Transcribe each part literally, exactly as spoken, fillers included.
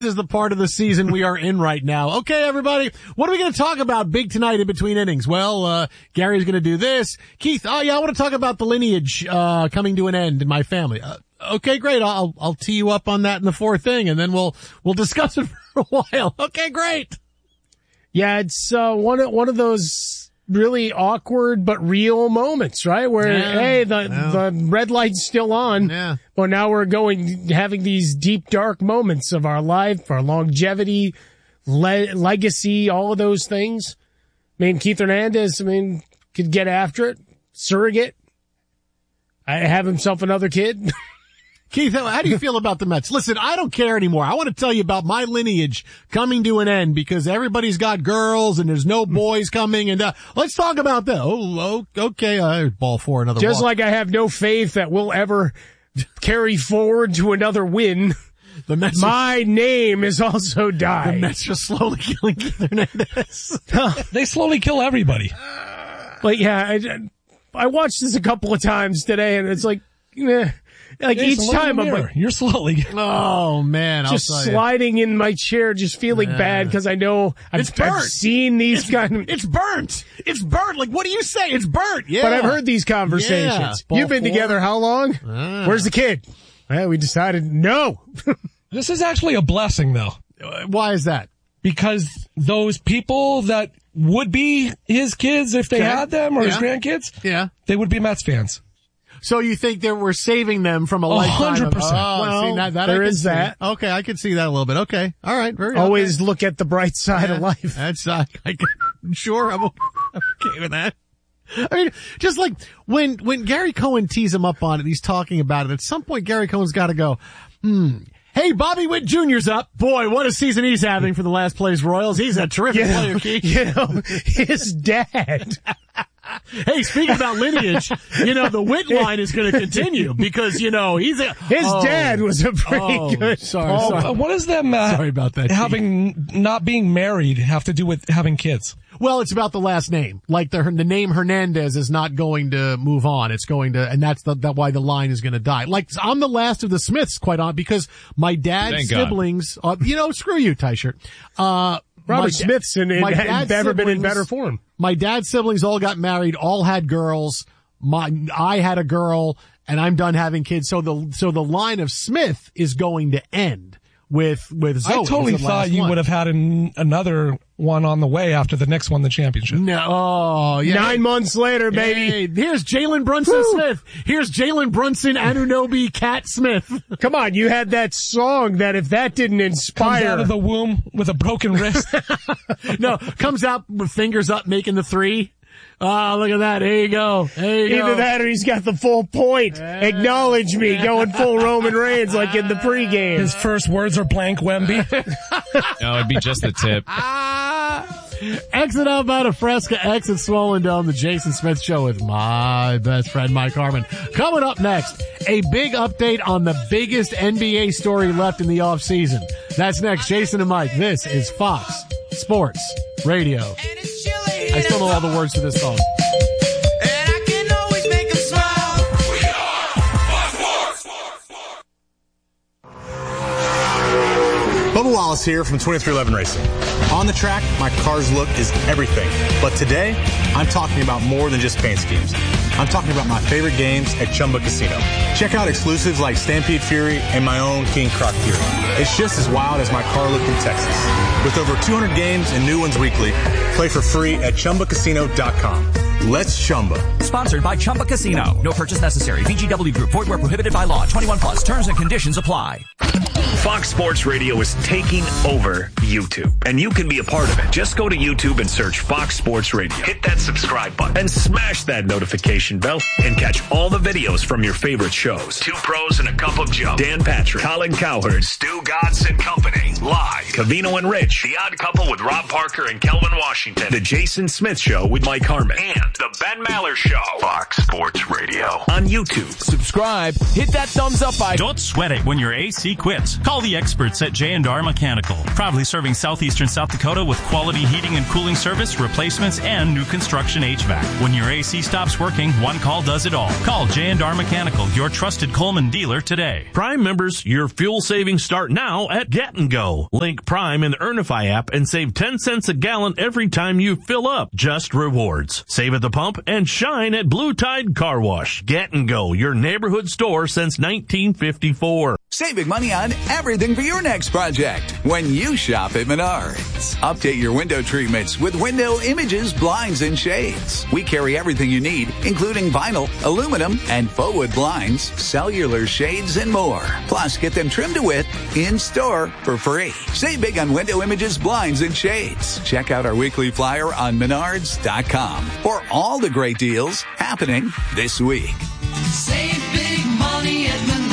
is the part of the season we are in right now. Okay, everybody, what are we going to talk about big tonight in between innings? Well, uh, Gary's going to do this. Keith, oh yeah, I want to talk about the lineage, uh, coming to an end in my family. Uh, okay, great. I'll, I'll tee you up on that in the fourth thing, and then we'll, we'll discuss it for a while. Okay, great. Yeah, it's, uh, one of, one of those really awkward but real moments, right? Where, yeah, hey, the, yeah. the red light's still on, yeah. but now we're going, having these deep, dark moments of our life, our longevity, le- legacy, all of those things. I mean, Keith Hernandez, I mean, could get after it. Surrogate. I have himself another kid. Keith, how do you feel about the Mets? Listen, I don't care anymore. I want to tell you about my lineage coming to an end because everybody's got girls and there's no boys coming. And uh, let's talk about that. Oh, okay. Uh, ball four, another Just walk. like I have no faith that we'll ever carry forward to another win. The Mets my are, name is also died. The Mets are slowly killing Keith Hernandez. They slowly kill everybody. But yeah, I, I watched this a couple of times today and it's like, eh. Like Jason, each time I'm like, you're slowly. Oh man, just I'll sliding in my chair, just feeling yeah. bad because I know I've, it's burnt. I've seen these it's, kind of. It's burnt. It's burnt. Like what do you say? It's burnt. Yeah. But I've heard these conversations. Yeah. You've been four. together how long? Ah. Where's the kid? Well, we decided no. This is actually a blessing though. Uh, why is that? Because those people that would be his kids if they okay. had them or yeah. his grandkids, yeah, they would be Mets fans. So you think that we're saving them from a lifetime? hundred percent. Oh, well, see, that, that there I is see. that. Okay, I could see that a little bit. Okay, all right, very always okay. look at the bright side yeah, of life. That's uh, I, sure I'm okay with that. I mean, just like when when Gary Cohen tees him up on it, he's talking about it. At some point, Gary Cohen's got to go. Hmm. Hey, Bobby Witt Junior's up. Boy, what a season he's having for the Last Place Royals. He's a terrific you know, player, Keith. You know, his dad. Hey, speaking about lineage, you know, the Witt line is going to continue because, you know, he's a... His oh, dad was a pretty oh, good... Sorry, oh, sorry. Uh, what does them uh, Sorry about that, having Keith. not being married have to do with having kids? Well, it's about the last name. Like the the name Hernandez is not going to move on. It's going to, and that's the, that why the line is going to die. Like I'm the last of the Smiths, quite on, because my dad's Thank God. siblings. Uh, you know, screw you, Tyshirt. Uh, Robert my, Smith's in, in, my had dad's never been in siblings- better form. My dad's siblings all got married, all had girls. My I had a girl, and I'm done having kids. So the so the line of Smith is going to end with with Zoe. I totally as the thought last you one. would have had an, another one on the way after the Knicks won the championship. No, oh, yeah. Nine months later, baby. Hey, here's Jalen Brunson Woo. Smith. Here's Jalen Brunson Anunoby Cat Smith. Come on, you had that song that if that didn't Comes inspire... out of the womb with a broken wrist. No, comes out with fingers up making the three. Oh, look at that. There you go. There you Either go. that or he's got the full point. Acknowledge me, going full Roman Reigns like in the pregame. His first words are blank Wemby. No, it'd be just the tip. Ah, exit out out of Fresca, exit Swollen Dome, the Jason Smith Show with my best friend Mike Harmon. Coming up next, a big update on the biggest N B A story left in the offseason. That's next. Jason and Mike. This is Fox Sports Radio. I still know all the words to this song. Bubba Wallace here from twenty-three eleven Racing. On the track, my car's look is everything. But today, I'm talking about more than just paint schemes. I'm talking about my favorite games at Chumba Casino. Check out exclusives like Stampede Fury and my own King Croc Fury. It's just as wild as my car look in Texas. With over two hundred games and new ones weekly, play for free at Chumba Casino dot com. Let's Chumba. Sponsored by Chumba Casino. No purchase necessary. V G W Group. Void where prohibited by law. twenty-one plus. Terms and conditions apply. Fox Sports Radio is taking over YouTube, and you can be a part of it. Just go to YouTube and search Fox Sports Radio. Hit that subscribe button and smash that notification bell and catch all the videos from your favorite shows. Two Pros and a Cup of Joe, Dan Patrick, Colin Cowherd, Stu Godson Company, live. Covino and Rich, The Odd Couple with Rob Parker and Kelvin Washington, The Jason Smith Show with Mike Harmon, and The Ben Maller Show. Fox Sports Radio on YouTube. Subscribe, hit that thumbs up icon. Don't sweat it when your A C quits. Call the experts at J and R Mechanical, proudly serving southeastern South Dakota with quality heating and cooling service, replacements, and new construction H V A C. When your A C stops working, one call does it all. Call J and R Mechanical, your trusted Coleman dealer today. Prime members, your fuel savings start now at Get and Go. Link Prime in the Earnify app and save ten cents a gallon every time you fill up. Just rewards. Save at the pump and shine at Blue Tide Car Wash. Get and Go, your neighborhood store since nineteen fifty-four. Saving money on everything for your next project when you shop at Menards. Update your window treatments with Window Images, Blinds, and Shades. We carry everything you need, including vinyl, aluminum, and faux wood blinds, cellular shades, and more. Plus, get them trimmed to width in-store for free. Save big on Window Images, Blinds, and Shades. Check out our weekly flyer on menards dot com for all the great deals happening this week. Save big money at Menards.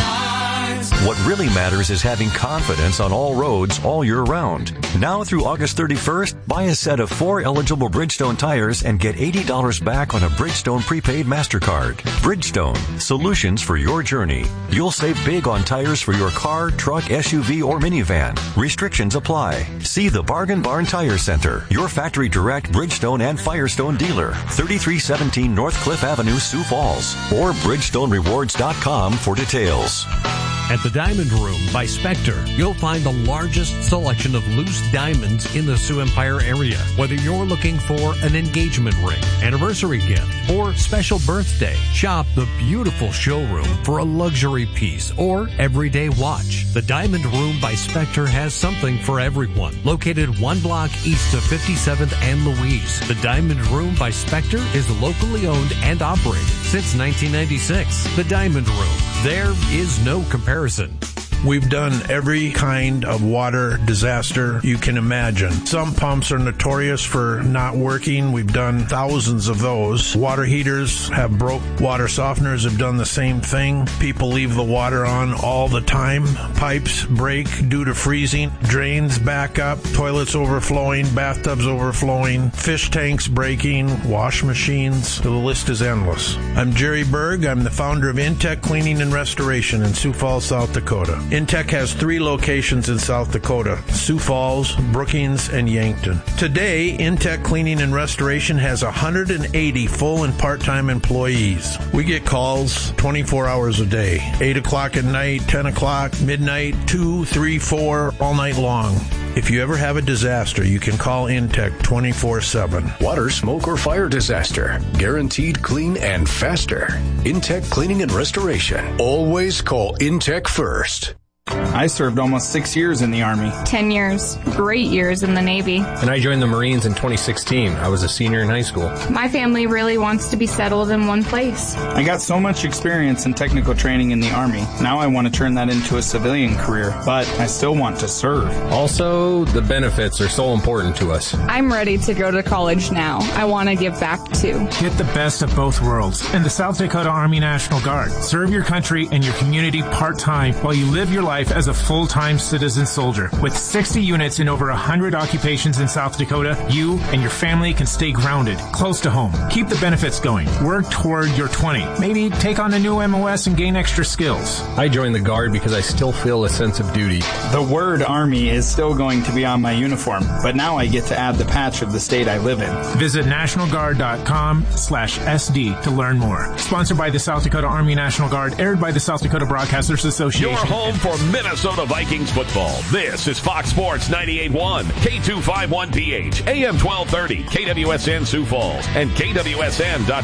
What really matters is having confidence on all roads all year round. Now through August thirty-first, buy a set of four eligible Bridgestone tires and get eighty dollars back on a Bridgestone prepaid MasterCard. Bridgestone, solutions for your journey. You'll save big on tires for your car, truck, S U V, or minivan. Restrictions apply. See the Bargain Barn Tire Center, your factory direct Bridgestone and Firestone dealer, thirty-three seventeen North Cliff Avenue, Sioux Falls, or bridgestone rewards dot com for details. At the Diamond Room by Spectre, you'll find the largest selection of loose diamonds in the Sioux Empire area. Whether you're looking for an engagement ring, anniversary gift, or special birthday, shop the beautiful showroom for a luxury piece or everyday watch. The Diamond Room by Spectre has something for everyone. Located one block east of fifty-seventh and Louise, the Diamond Room by Spectre is locally owned and operated since nineteen ninety-six. The Diamond Room. There is no comparison. We've done every kind of water disaster you can imagine. Some pumps are notorious for not working. We've done thousands of those. Water heaters have broke. Water softeners have done the same thing. People leave the water on all the time. Pipes break due to freezing. Drains back up. Toilets overflowing. Bathtubs overflowing. Fish tanks breaking. Wash machines. The list is endless. I'm Jerry Berg. I'm the founder of Intech Cleaning and Restoration in Sioux Falls, South Dakota. Intech has three locations in South Dakota: Sioux Falls, Brookings, and Yankton. Today, Intech Cleaning and Restoration has one hundred eighty full and part-time employees. We get calls twenty-four hours a day, eight o'clock at night, ten o'clock, midnight, two, three, four, all night long. If you ever have a disaster, you can call Intech twenty-four seven. Water, smoke, or fire disaster. Guaranteed clean and faster. Intech Cleaning and Restoration. Always call Intech first. I served almost six years in the Army. Ten years. Great years in the Navy. And I joined the Marines in twenty sixteen. I was a senior in high school. My family really wants to be settled in one place. I got so much experience in technical training in the Army. Now I want to turn that into a civilian career, but I still want to serve. Also, the benefits are so important to us. I'm ready to go to college now. I want to give back too. Get the best of both worlds in the South Dakota Army National Guard. Serve your country and your community part-time while you live your life as a full-time citizen soldier. With sixty units in over one hundred occupations in South Dakota, you and your family can stay grounded, close to home. Keep the benefits going. Work toward your twenty. Maybe take on a new M O S and gain extra skills. I joined the Guard because I still feel a sense of duty. The word Army is still going to be on my uniform, but now I get to add the patch of the state I live in. Visit national guard dot com slash S D to learn more. Sponsored by the South Dakota Army National Guard, aired by the South Dakota Broadcasters Association. Your home for Minnesota Vikings football. This is Fox Sports ninety-eight point one, K two fifty-one P H, A M twelve thirty, K W S N Sioux Falls, and K W S N dot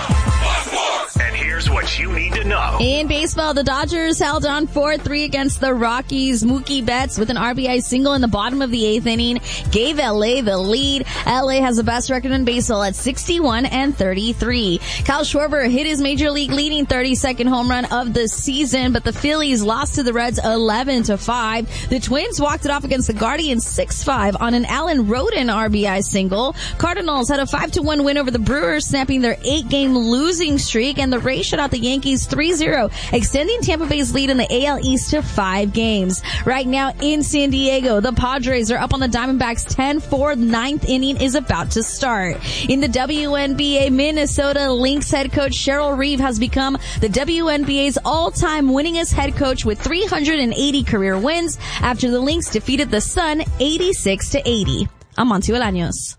com. And here's what you need to know. In baseball, the Dodgers held on four three against the Rockies. Mookie Betts with an R B I single in the bottom of the eighth inning gave L A the lead. L A has the best record in baseball at sixty-one and thirty-three. Kyle Schwarber hit his major league leading thirty-second home run of the season, but the Phillies lost to the Reds eleven to five. The Twins walked it off against the Guardians six five on an Alan Roden R B I single. Cardinals had a five to one win over the Brewers, snapping their eight-game losing streak, and the Rays shut out the Yankees three zero, extending Tampa Bay's lead in the A L East to five games. Right now in San Diego, the Padres are up on the Diamondbacks ten four. Ninth inning is about to start. In the W N B A, Minnesota Lynx head coach Cheryl Reeve has become the W N B A's all-time winningest head coach with three hundred eighty career wins after the Lynx defeated the Sun eighty-six to eighty. I'm Monty Bolaños.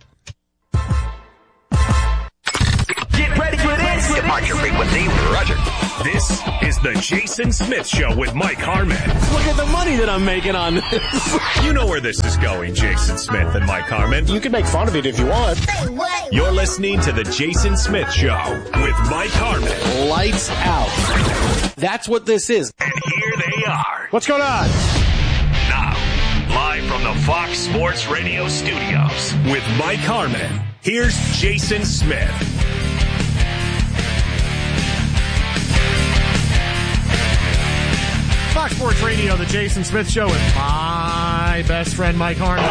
Get ready for this. Departure frequency, Roger. This is the Jason Smith Show with Mike Harmon. Look at the money that I'm making on this. You know where this is going, Jason Smith and Mike Harmon. You can make fun of it if you want. You're listening to the Jason Smith Show with Mike Harmon. Lights out. That's what this is. And here they are. What's going on? Now, live from the Fox Sports Radio studios with Mike Harmon. Here's Jason Smith. Fox Sports Radio, the Jason Smith Show with my best friend, Mike Harmon.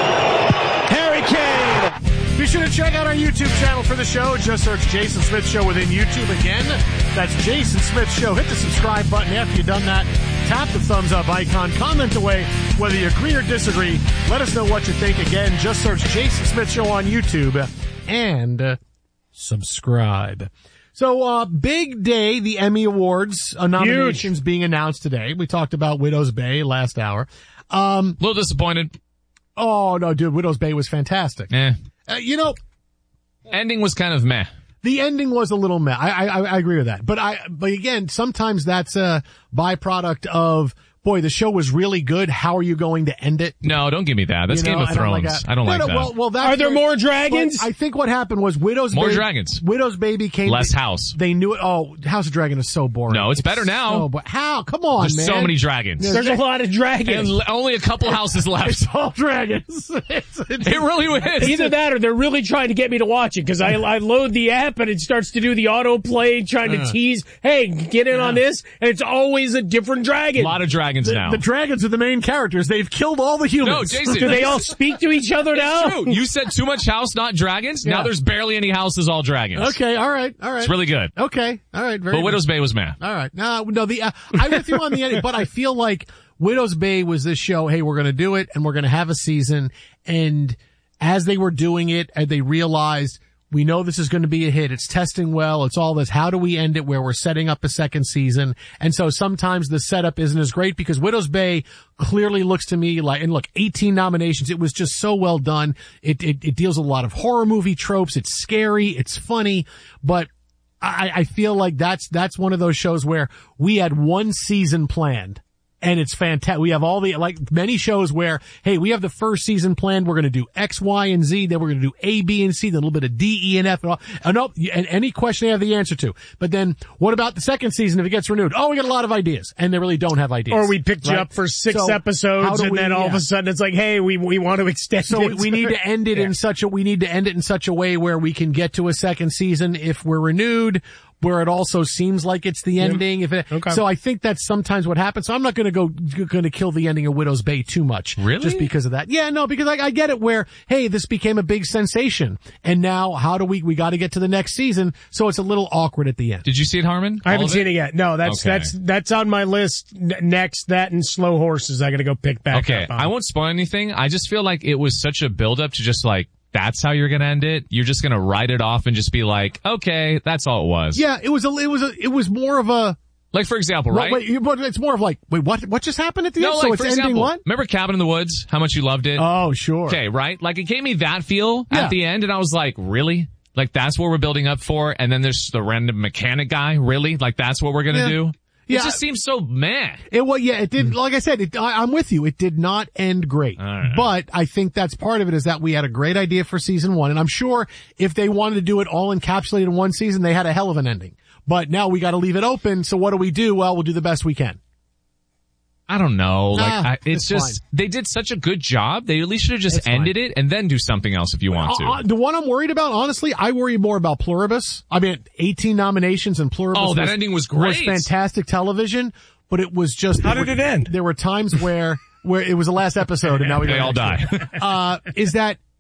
Harry Kane! Be sure to check out our YouTube channel for the show. Just search Jason Smith Show within YouTube. Again, that's Jason Smith Show. Hit the subscribe button. After you've done that, tap the thumbs up icon. Comment away whether you agree or disagree. Let us know what you think. Again, just search Jason Smith Show on YouTube and uh, subscribe. So, uh, big day, the Emmy Awards uh, nominations Huge. being announced today. We talked about Widow's Bay last hour. Um, a little disappointed. Oh, no, dude, Widow's Bay was fantastic. Eh. Uh, you know, ending was kind of meh. The ending was a little meh. I, I, I agree with that. But I, but again, sometimes that's a byproduct of, boy, the show was really good. How are you going to end it? No, don't give me that. That's you know, Game of Thrones. I don't like that. I don't no, like no, that. Well, well, that's are there more dragons? I think what happened was Widow's more Bay, dragons. Widow's Baby came less house. They knew it. Oh, House of Dragon is so boring. No, it's, it's better now. So bo- How? Come on, There's man. so many dragons. There's, There's a lot of dragons. And only a couple houses left. It's all dragons. It's, it's, it really is. Either that or they're really trying to get me to watch it because I, I load the app and it starts to do the autoplay trying to uh, tease, hey, get in uh, on this, and it's always a different dragon. A lot of dragons the, now. The dragons are the main characters. They've killed all the humans. No, Jason. Do they all speak to each other now? It's true. You said too much house, not dragons. Yeah. Now there's barely any houses, all dragons. Okay, all right, all right. It's really good. Okay, all right. Very but good. Widow's Bay was meh. All right. No, no, the, uh, I'm with you on the ending, but I feel like Widow's Bay was this show, hey, we're going to do it and we're going to have a season. And as they were doing it, and they realized, we know this is going to be a hit. It's testing well. It's all this. How do we end it where we're setting up a second season? And so sometimes the setup isn't as great because Widow's Bay clearly looks to me like, and look, eighteen nominations. It was just so well done. It, it, it deals with a lot of horror movie tropes. It's scary. It's funny, but I, I feel like that's, that's one of those shows where we had one season planned. And it's fantastic. We have all the, like many shows where, hey, we have the first season planned. We're going to do X, Y, and Z. Then we're going to do A, B, and C. Then a little bit of D, E, and F. And, all, and, all, and any question they have the answer to. But then what about the second season if it gets renewed? Oh, we got a lot of ideas. And they really don't have ideas. Or we picked right? you up for six so episodes and we, then all yeah. of a sudden it's like, hey, we, we want to extend so it. So we need to end it yeah. in such a, we need to end it in such a way where we can get to a second season if we're renewed, where it also seems like it's the ending. If it, okay. So I think that's sometimes what happens. So I'm not going to go, going to kill the ending of Widow's Bay too much. Really? Just because of that. Yeah, no, because I, I get it where, hey, this became a big sensation. And now how do we, we got to get to the next season. So it's a little awkward at the end. Did you see it, Harmon? I haven't All seen it? it yet. No, that's, okay. that's, that's on my list. N- next, that and Slow Horses. I got to go pick back okay. up. Okay. I won't spoil anything. I just feel like it was such a build up to just like, that's how you're going to end it. You're just going to write it off and just be like, okay, that's all it was. Yeah, it was a, it was a, it was more of a, like for example, right? Wait, but it's more of like, wait, what, what just happened at the no, end? Like, so it's for ending example, what? Remember Cabin in the Woods? How much you loved it? Oh, sure. Okay, right? Like it gave me that feel yeah. at the end and I was like, really? Like that's what we're building up for? And then there's the random mechanic guy, really? Like that's what we're going to yeah. do? Yeah. It just seems so mad. It well, yeah, it did. Like I said, it, I, I'm with you. It did not end great, right. but I think that's part of it is that we had a great idea for season one, and I'm sure if they wanted to do it all encapsulated in one season, they had a hell of an ending. But now we got to leave it open. So what do we do? Well, we'll do the best we can. I don't know. Like, ah, I, it's, it's just, fine. they did such a good job. They at least should have just it's ended fine. it and then do something else if you want to. Uh, uh, the one I'm worried about, honestly, I worry more about Pluribus. I mean, eighteen nominations and Pluribus Oh, that was, ending was great. was fantastic television, but it was just. How did were, it end? There were times where, where it was the last episode and now we They got all die. uh, is that,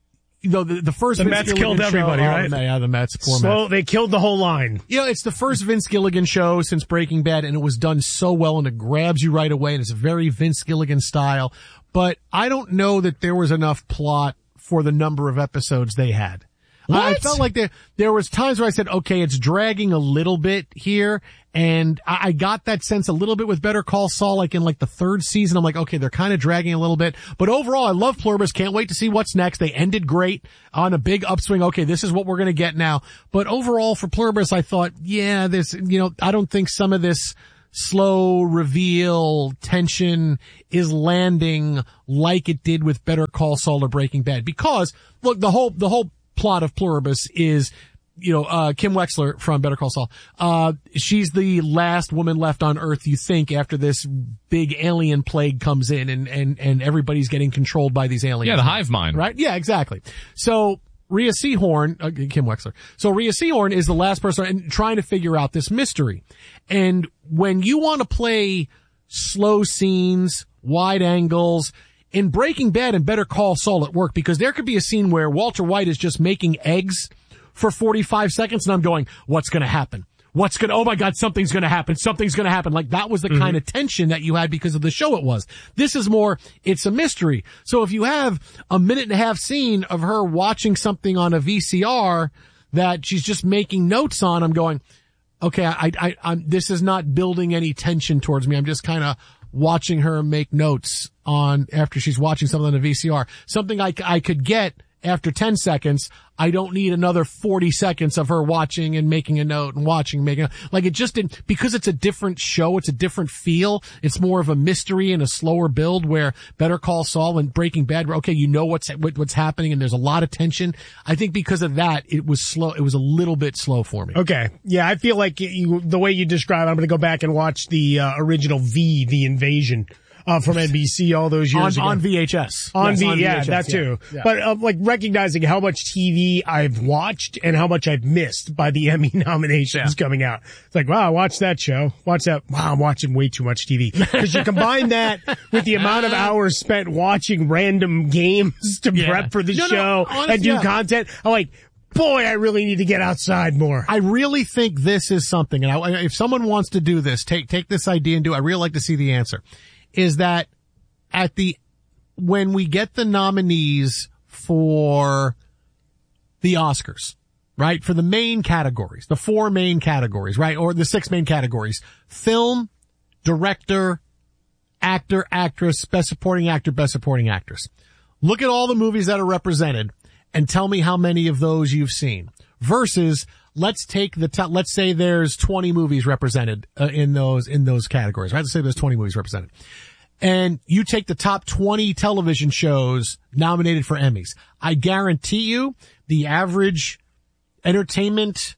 you know, the, the first The Vince Mets Gilligan killed everybody, show, right? Oh, yeah, the Mets, poor Slow, Mets. They killed the whole line. You know, it's the first Vince Gilligan show since Breaking Bad, and it was done so well, and it grabs you right away, and it's a very Vince Gilligan style. But I don't know that there was enough plot for the number of episodes they had. What? I felt like there, there was times where I said, okay, it's dragging a little bit here. And I, I got that sense a little bit with Better Call Saul, like in like the third season. I'm like, okay, they're kind of dragging a little bit. But overall, I love Pluribus. Can't wait to see what's next. They ended great on a big upswing. Okay, this is what we're going to get now. But overall for Pluribus, I thought, yeah, this, you know, I don't think some of this slow reveal tension is landing like it did with Better Call Saul or Breaking Bad. Because, look, the whole, the whole plot of Pluribus is, you know, uh, Kim Wexler from Better Call Saul. Uh, she's the last woman left on Earth, you think, after this big alien plague comes in and, and, and everybody's getting controlled by these aliens. Yeah, the hive mind. Right? Yeah, exactly. So, Rhea Seehorn, uh, Kim Wexler. So Rhea Seehorn is the last person and trying to figure out this mystery. And when you want to play slow scenes, wide angles, in Breaking Bad and Better Call Saul it worked because there could be a scene where Walter White is just making eggs for forty-five seconds and I'm going, what's going to happen? What's going to, oh my God, something's going to happen. Something's going to happen. Like that was the mm-hmm. kind of tension that you had because of the show it was. This is more, it's a mystery. So if you have a minute and a half scene of her watching something on a V C R that she's just making notes on, I'm going, okay, I, I, I'm, this is not building any tension towards me. I'm just kind of watching her make notes on after she's watching something on a V C R. Something I, I could get after ten seconds. I don't need another forty seconds of her watching and making a note and watching, making a, like it just didn't, because it's a different show. It's a different feel. It's more of a mystery and a slower build where Better Call Saul and Breaking Bad, okay, you know what's, what, what's happening and there's a lot of tension. I think because of that, it was slow. It was a little bit slow for me. Okay. Yeah. I feel like you, the way you describe, I'm going to go back and watch the uh, original V, The Invasion. Uh, from N B C all those years on, ago. On V H S. On, yes, v- on yeah, V H S, that too. Yeah. But, uh, like, recognizing how much T V I've watched and how much I've missed by the Emmy nominations yeah. coming out. It's like, wow, I watched that show. Watch that. Wow, I'm watching way too much T V. Because you combine that with the amount of hours spent watching random games to yeah. prep for the no, show no, honestly, and do yeah. content. I'm like, boy, I really need to get outside more. I really think this is something, and I, if someone wants to do this, take, take this idea and do it. I really like to see the answer. Is that at the, when we get the nominees for the Oscars, right? For the main categories, the four main categories, right? Or the six main categories: film, director, actor, actress, best supporting actor, best supporting actress. Look at all the movies that are represented and tell me how many of those you've seen versus let's take the top, let's say there's twenty movies represented uh, in those, in those categories, right? Let's say there's twenty movies represented. And you take the top twenty television shows nominated for Emmys. I guarantee you the average entertainment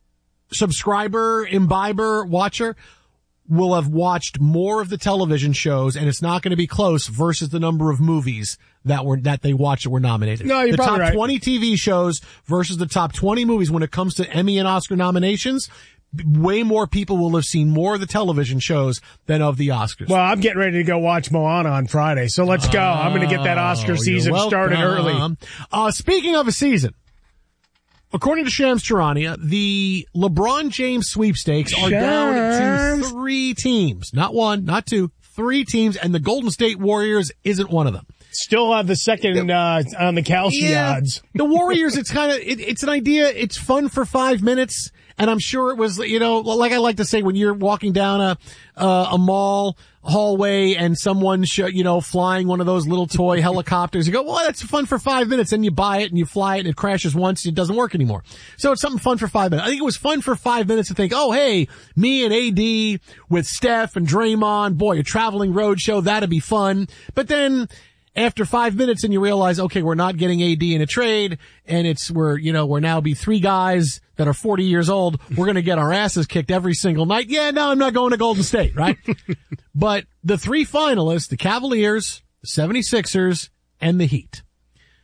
subscriber, imbiber, watcher will have watched more of the television shows, and it's not going to be close versus the number of movies that were, that they watched that were nominated. No, you're the probably top right. twenty T V shows versus the top twenty movies when it comes to Emmy and Oscar nominations. Way more people will have seen more of the television shows than of the Oscars. Well, I'm getting ready to go watch Moana on Friday, so let's go. I'm going to get that Oscar oh, season started early. Uh, speaking of a season, according to Shams Charania, the LeBron James sweepstakes are Shams. down to three teams. Not one, not two, three teams, and the Golden State Warriors isn't one of them. Still have the second uh, on the Kalshi yeah, odds. The Warriors, it's kind of, it, it's an idea. It's fun for five minutes. And I'm sure it was, you know, like I like to say, when you're walking down a, uh, a mall hallway and someone's, sh- you know, flying one of those little toy helicopters, you go, well, that's fun for five minutes. And you buy it and you fly it and it crashes once and it doesn't work anymore. So it's something fun for five minutes. I think it was fun for five minutes to think, oh, hey, me and A D with Steph and Draymond, boy, a traveling road show, that'd be fun. But then, after five minutes and you realize, okay, we're not getting A D in a trade and it's, we're, you know, we're now be three guys that are forty years old. We're going to get our asses kicked every single night. Yeah, no, I'm not going to Golden State, right? But the three finalists, the Cavaliers, the seventy-sixers, and the Heat.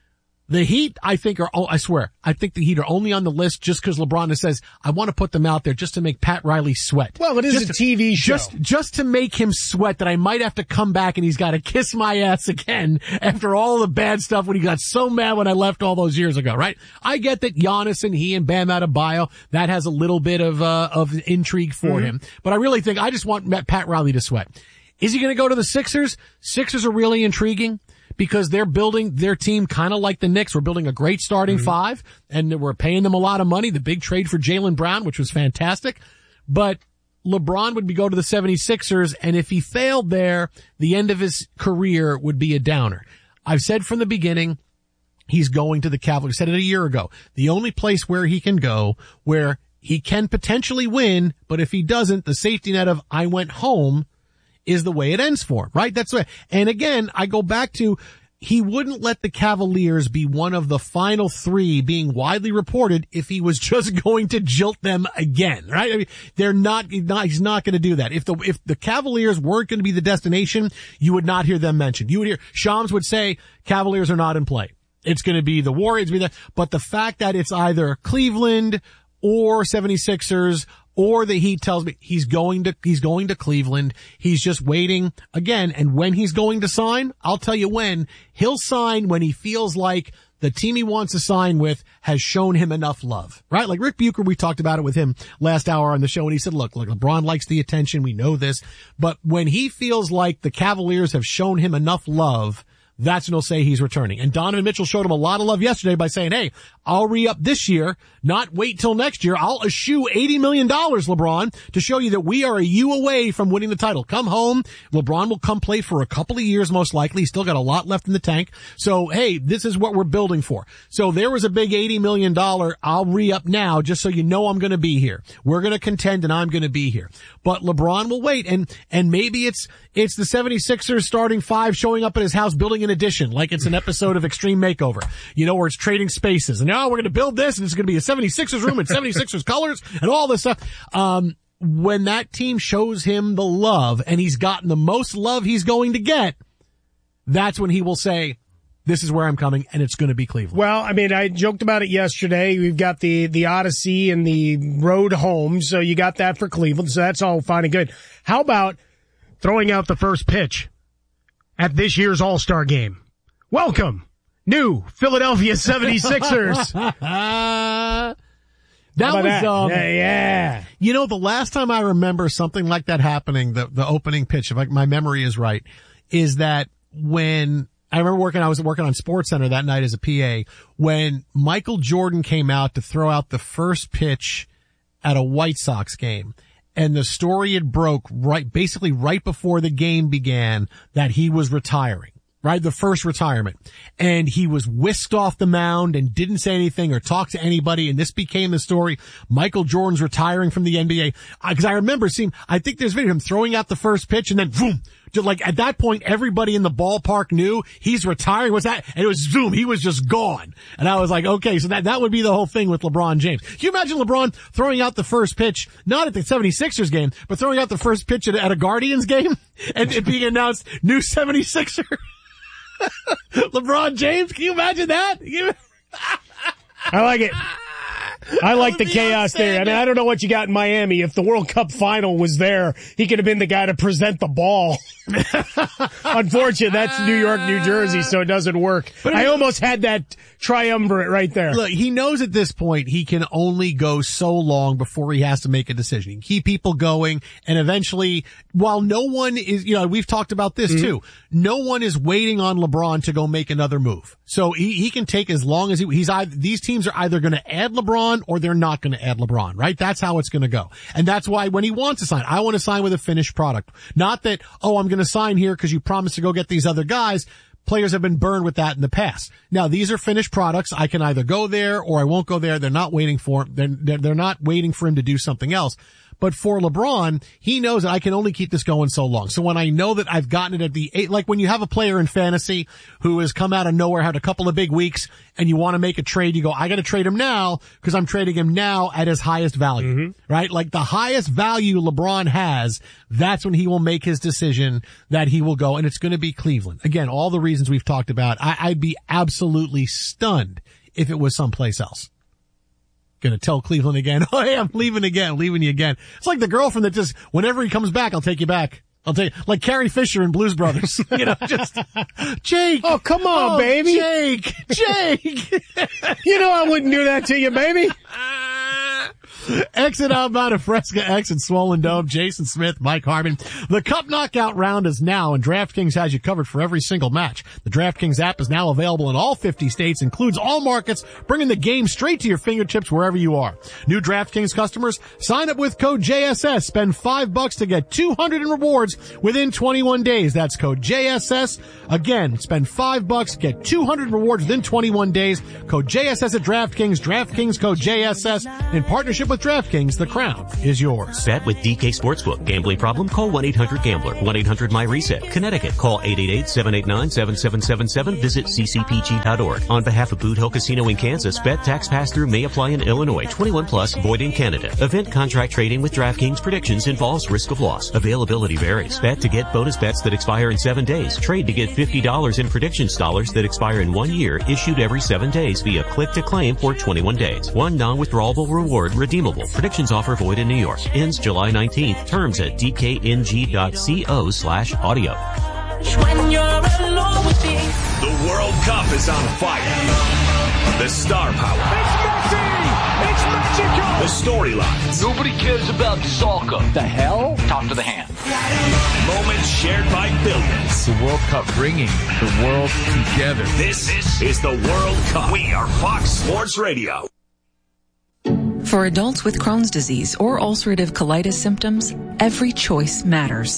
The Heat, I think, are, oh, I swear, I think the Heat are only on the list just because LeBron says, I want to put them out there just to make Pat Riley sweat. Well, it is just a T V show. Just, just to make him sweat that I might have to come back and he's got to kiss my ass again after all the bad stuff when he got so mad when I left all those years ago, right? I get that Giannis and he and Bam Adebayo, that has a little bit of, uh, of intrigue for Mm-hmm. him. But I really think I just want Pat Riley to sweat. Is he going to go to the Sixers? Sixers are really intriguing, because they're building their team kind of like the Knicks. We're building a great starting mm-hmm. five, and we're paying them a lot of money. The big trade for Jaylen Brown, which was fantastic. But LeBron would be go to the seventy-sixers, and if he failed there, the end of his career would be a downer. I've said from the beginning, he's going to the Cavaliers. I said it a year ago. The only place where he can go, where he can potentially win, but if he doesn't, the safety net of I went home is the way it ends for him, right? That's the way. And again, I go back to, he wouldn't let the Cavaliers be one of the final three being widely reported if he was just going to jilt them again, right? I mean, they're not, not he's not going to do that. If the, if the Cavaliers weren't going to be the destination, you would not hear them mentioned. You would hear, Shams would say, Cavaliers are not in play. It's going to be the Warriors, be that. But the fact that it's either Cleveland or seventy-sixers or the Heat tells me he's going to, he's going to Cleveland. He's just waiting again. And when he's going to sign, I'll tell you when, he'll sign when he feels like the team he wants to sign with has shown him enough love, right? Like Rick Bucher, we talked about it with him last hour on the show, and he said, look, look, LeBron likes the attention. We know this. But when he feels like the Cavaliers have shown him enough love, that's when he'll say he's returning. And Donovan Mitchell showed him a lot of love yesterday by saying, hey, I'll re-up this year, not wait till next year. I'll eschew eighty million dollars, LeBron, to show you that we are a U away from winning the title. Come home. LeBron will come play for a couple of years, most likely. He's still got a lot left in the tank. So, hey, this is what we're building for. So there was a big eighty million dollars, I'll re-up now just so you know I'm going to be here. We're going to contend and I'm going to be here. But LeBron will wait, and, and maybe it's, it's the seventy-sixers starting five showing up at his house building an addition, like it's an episode of Extreme Makeover, you know, where it's trading spaces. And now we're going to build this, and it's going to be a seventy-sixers room in seventy-sixers colors and all this stuff. Um, when that team shows him the love, and he's gotten the most love he's going to get, that's when he will say, this is where I'm coming, and it's going to be Cleveland. Well, I mean, I joked about it yesterday. We've got the, the Odyssey and the road home, so you got that for Cleveland, so that's all fine and good. How about throwing out the first pitch at this year's All-Star game? Welcome, new Philadelphia seventy-sixers. That was, that? um, yeah, yeah. You know, the last time I remember something like that happening, the, the opening pitch, if I, my memory is right, is that when I remember working, I was working on SportsCenter that night as a P A, when Michael Jordan came out to throw out the first pitch at a White Sox game. And the story had broke right, basically right before the game began that he was retiring. Right, the first retirement. And he was whisked off the mound and didn't say anything or talk to anybody, and this became the story. Michael Jordan's retiring from the N B A. Because I remember seeing, I think there's video of him throwing out the first pitch, and then boom, just like at that point, everybody in the ballpark knew he's retiring. What's that? And it was zoom, he was just gone. And I was like, okay, so that, that would be the whole thing with LeBron James. Can you imagine LeBron throwing out the first pitch, not at the seventy-sixers game, but throwing out the first pitch at, at a Guardians game, and it being announced, new seventy-sixer? LeBron James, can you imagine that? I like it. I like the chaos there. I mean, I don't know what you got in Miami. If the World Cup final was there, he could have been the guy to present the ball. Unfortunately, that's New York, New Jersey, so it doesn't work. But I almost had that triumvirate right there. Look, he knows at this point he can only go so long before he has to make a decision. He can keep people going, and eventually, while no one is, you know, we've talked about this mm-hmm. too, no one is waiting on LeBron to go make another move. So he, he can take as long as he, he's either, these teams are either going to add LeBron or they're not going to add LeBron, right? That's how it's going to go. And that's why when he wants to sign, I want to sign with a finished product. Not that, oh, I'm going to sign here because you promised to go get these other guys. Players have been burned with that in the past. Now, these are finished products. I can either go there or I won't go there. They're not waiting for him. They're, they're, they're not waiting for him to do something else. But for LeBron, he knows that I can only keep this going so long. So when I know that I've gotten it at the eight, like when you have a player in fantasy who has come out of nowhere, had a couple of big weeks, and you want to make a trade, you go, I got to trade him now because I'm trading him now at his highest value, mm-hmm. right? Like the highest value LeBron has, that's when he will make his decision that he will go, and it's going to be Cleveland. Again, all the reasons we've talked about. I, I'd be absolutely stunned if it was someplace else. Gonna tell Cleveland again, oh hey, I'm leaving again, leaving you again. It's like the girlfriend that just, whenever he comes back, I'll take you back. I'll take, like Carrie Fisher in Blues Brothers. You know, just, Jake. Oh, come on, oh, baby. Jake. Jake. You know I wouldn't do that to you, baby. Exit outbound of Fresca X and Swollen Dome. Jason Smith, Mike Harmon. The Cup Knockout round is now, and DraftKings has you covered for every single match. The DraftKings app is now available in all fifty states, includes all markets, bringing the game straight to your fingertips wherever you are. New DraftKings customers, sign up with code J S S. Spend five bucks to get two hundred in rewards within twenty-one days. That's code J S S. Again, spend five bucks, get two hundred rewards within twenty-one days. Code J S S at DraftKings. DraftKings code J S S in partnership with DraftKings. The crown is yours. Bet with D K Sportsbook. Gambling problem? Call one eight hundred gambler. one eight hundred my reset. Connecticut. Call eight eight eight, seven eight nine, seven seven seven seven. Visit c c p g dot org. On behalf of Boot Hill Casino in Kansas, bet tax pass-through may apply in Illinois. twenty-one plus, void in Canada. Event contract trading with DraftKings predictions involves risk of loss. Availability varies. Bet to get bonus bets that expire in seven days. Trade to get fifty dollars in predictions dollars that expire in one year, issued every seven days via click to claim for twenty-one days. One non-withdrawable reward redeemable. Predictions offer void in New York. Ends July nineteenth. Terms at d k n g dot co slash audio. When you're alone with me. The World Cup is on fire. The star power. It's Messi! It's Mexico! The storylines. Nobody cares about soccer. The hell? Talk to the hand. Moments shared by billions. The World Cup bringing the world together. This, this is the World Cup. We are Fox Sports Radio. For adults with Crohn's disease or ulcerative colitis symptoms, every choice matters.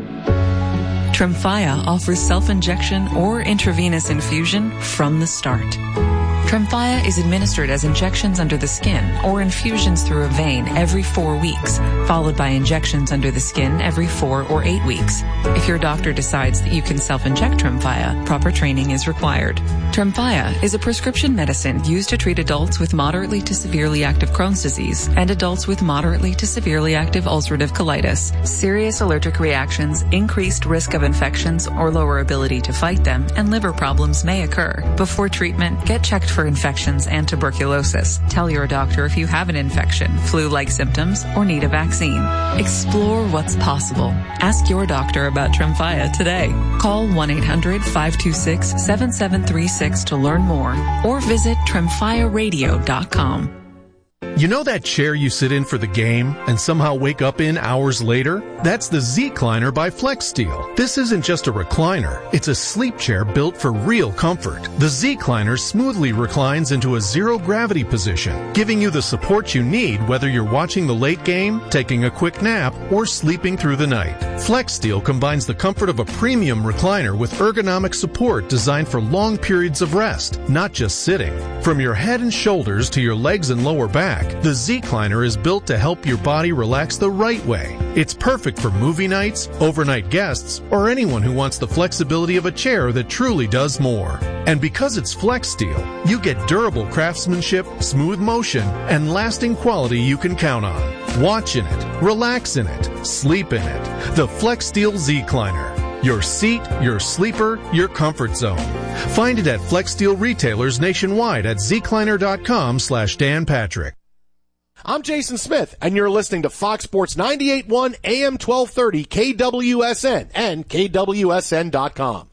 Tremfya offers self-injection or intravenous infusion from the start. Tremfya is administered as injections under the skin or infusions through a vein every four weeks, followed by injections under the skin every four or eight weeks. If your doctor decides that you can self-inject Tremfya, proper training is required. Tremfya is a prescription medicine used to treat adults with moderately to severely active Crohn's disease and adults with moderately to severely active ulcerative colitis. Serious allergic reactions, increased risk of infections or lower ability to fight them, and liver problems may occur. Before treatment, get checked for infections and tuberculosis. Tell your doctor if you have an infection, flu-like symptoms, or need a vaccine. Explore what's possible. Ask your doctor about Tremfya today. Call one eight hundred, five two six, seven seven three six to learn more or visit tremfya radio dot com. You know that chair you sit in for the game and somehow wake up in hours later? That's the Z-Cliner by FlexSteel. This isn't just a recliner. It's a sleep chair built for real comfort. The Z-Cliner smoothly reclines into a zero-gravity position, giving you the support you need whether you're watching the late game, taking a quick nap, or sleeping through the night. FlexSteel combines the comfort of a premium recliner with ergonomic support designed for long periods of rest, not just sitting. From your head and shoulders to your legs and lower back, the Z-Cliner is built to help your body relax the right way. It's perfect for movie nights, overnight guests, or anyone who wants the flexibility of a chair that truly does more. And because it's FlexSteel, you get durable craftsmanship, smooth motion, and lasting quality you can count on. Watch in it, relax in it, sleep in it. The FlexSteel Z-Cliner. Your seat, your sleeper, your comfort zone. Find it at FlexSteel retailers nationwide at zcliner.com slash Dan Patrick. I'm Jason Smith, and you're listening to Fox Sports ninety-eight point one A M twelve thirty K W S N and K W S N dot com.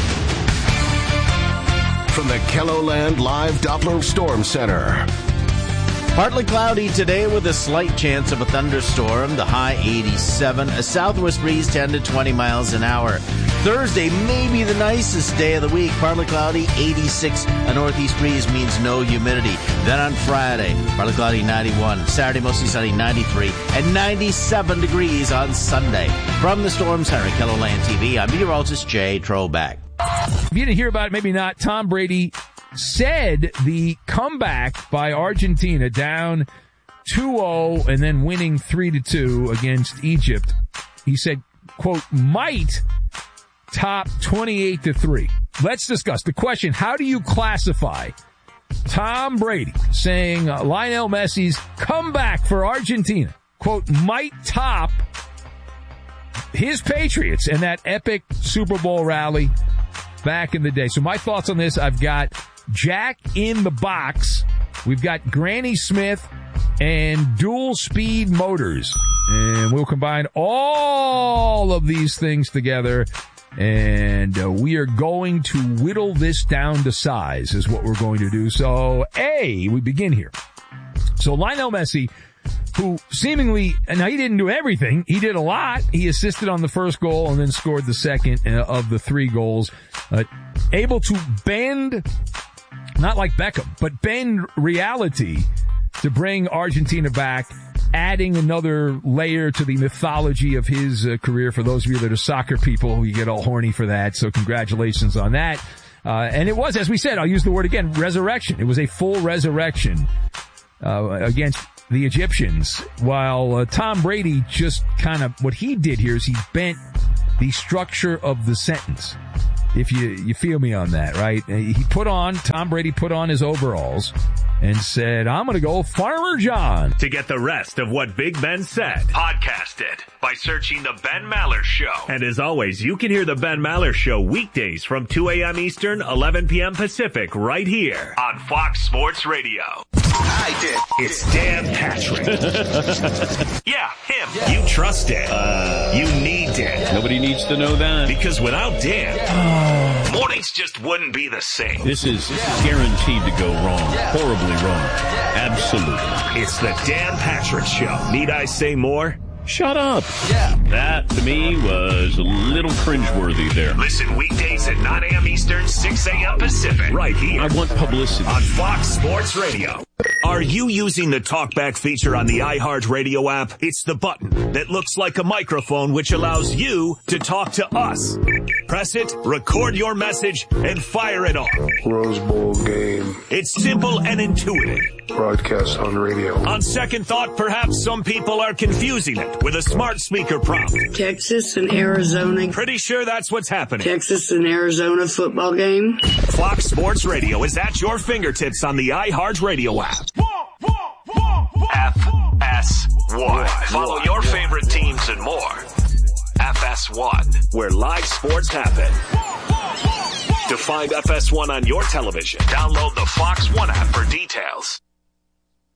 From the KELOLAND Live Doppler Storm Center. Partly cloudy today with a slight chance of a thunderstorm. The high eighty-seven. A southwest breeze ten to twenty miles an hour. Thursday may be the nicest day of the week. Partly cloudy, eighty-six. A northeast breeze means no humidity. Then on Friday, partly cloudy, ninety-one. Saturday, mostly sunny, ninety-three. And ninety-seven degrees on Sunday. From the Storm Center, KELOLAND T V, I'm meteorologist Jay Troback. If you didn't hear about it, maybe not, Tom Brady said the comeback by Argentina down two oh and then winning three to two against Egypt. He said, quote, might top twenty-eight to three. Let's discuss the question. How do you classify Tom Brady saying uh, Lionel Messi's comeback for Argentina, quote, might top his Patriots and that epic Super Bowl rally back in the day? So my thoughts on this, I've got Jack in the box. We've got Granny Smith and dual speed motors. And we'll combine all of these things together. And uh, we are going to whittle this down to size is what we're going to do. So, A, we begin here. So Lionel Messi, who seemingly, now he didn't do everything. He did a lot. He assisted on the first goal and then scored the second uh, of the three goals. Uh, able to bend, not like Beckham, but bend reality to bring Argentina back, adding another layer to the mythology of his uh, career. For those of you that are soccer people, you get all horny for that. So congratulations on that. Uh, and it was, as we said, I'll use the word again, resurrection. It was a full resurrection uh, against the Egyptians, while uh, Tom Brady just kind of, what he did here is he bent the structure of the sentence. If you, you feel me on that, right? He put on, Tom Brady put on his overalls and said, I'm going to go Farmer John. To get the rest of what Big Ben said, podcast it by searching The Ben Maller Show. And as always, you can hear The Ben Maller Show weekdays from two a.m. Eastern, eleven p.m. Pacific, right here on Fox Sports Radio. I did. It's Dan Patrick. Yeah, him. Yeah. You trust Dan. Uh, you need Dan. Nobody needs to know that. Because without Dan, yeah. mornings just wouldn't be the same. This is yeah. guaranteed to go wrong. Yeah. Horribly wrong. Yeah. Absolutely. It's the Dan Patrick Show. Need I say more? Shut up. Yeah. That, to me, was a little cringeworthy there. Listen weekdays at nine a.m. Eastern, six a.m. Pacific. Right here. I want publicity. On Fox Sports Radio. Are you using the TalkBack feature on the iHeartRadio app? It's the button that looks like a microphone which allows you to talk to us. Press it, record your message, and fire it off. Rose Bowl game. It's simple and intuitive. Broadcast on radio. On second thought, perhaps some people are confusing it with a smart speaker prompt. Texas and Arizona. Pretty sure that's what's happening. Texas and Arizona football game. Fox Sports Radio is at your fingertips on the iHeartRadio app. F S one. Follow your favorite teams and more. F S one, where live sports happen. To find F S one on your television, download the Fox One app for details.